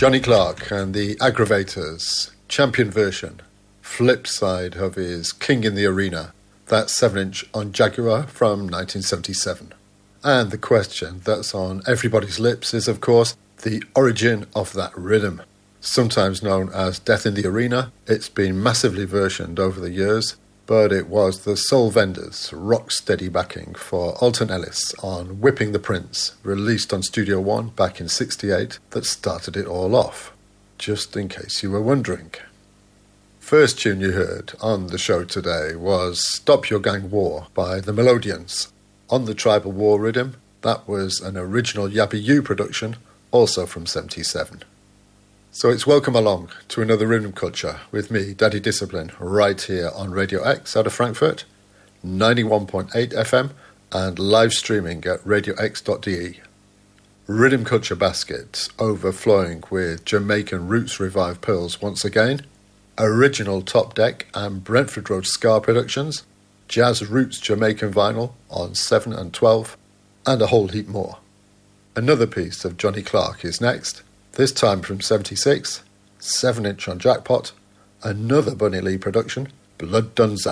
Johnny Clarke and the Aggravators, champion version, flip side of his King in the Arena, that 7-inch on Jaguar from 1977. And the question that's on everybody's lips is, of course, the origin of that rhythm. Sometimes known as Death in the Arena, it's been massively versioned over the years, but it was the Soul Vendors' rock-steady backing for Alton Ellis on Whipping the Prince, released on Studio One back in '68, that started it all off, just in case you were wondering. First tune you heard on the show today was Stop Your Gang War by the Melodians. On the Tribal War rhythm, that was an original Yabby U production, also from '77. So it's welcome along to another Rhythm Culture with me, Daddy Discipline, right here on Radio X out of Frankfurt, 91.8 FM, and live streaming at radiox.de. Rhythm Culture baskets overflowing with Jamaican roots revived pearls once again, original Top Deck and Brentford Road Ska productions, jazz roots Jamaican vinyl on 7 and 12, and a whole heap more. Another piece of Johnny Clarke is next, this time from '76, 7-inch on Jackpot, another Bunny Lee production, Blood Done Zap.